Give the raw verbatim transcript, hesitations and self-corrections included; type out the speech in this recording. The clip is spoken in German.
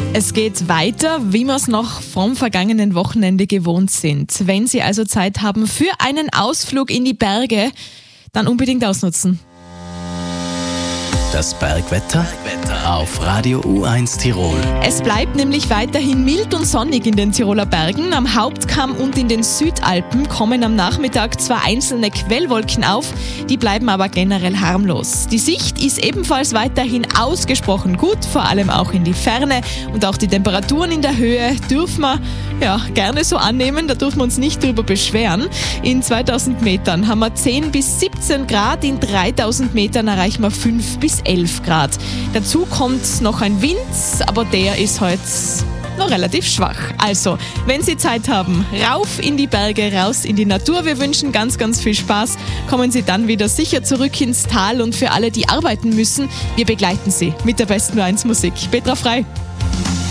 Es geht weiter, wie wir es noch vom vergangenen Wochenende gewohnt sind. Wenn Sie also Zeit haben für einen Ausflug in die Berge, dann unbedingt ausnutzen. Das Bergwetter auf Radio U eins Tirol. Es bleibt nämlich weiterhin mild und sonnig in den Tiroler Bergen. Am Hauptkamm und in den Südalpen kommen am Nachmittag zwar einzelne Quellwolken auf, die bleiben aber generell harmlos. Die Sicht ist ebenfalls weiterhin ausgesprochen gut, vor allem auch in die Ferne. Und auch die Temperaturen in der Höhe dürfen wir ja, gerne so annehmen, da dürfen wir uns nicht drüber beschweren. In zweitausend Metern haben wir zehn bis siebzehn Grad, in dreitausend Metern erreichen wir fünf bis elf Grad. Dazu kommt noch ein Wind, aber der ist heute noch relativ schwach. Also, wenn Sie Zeit haben, rauf in die Berge, raus in die Natur. Wir wünschen ganz, ganz viel Spaß. Kommen Sie dann wieder sicher zurück ins Tal und für alle, die arbeiten müssen, wir begleiten Sie mit der besten U eins Musik. Petra Frei.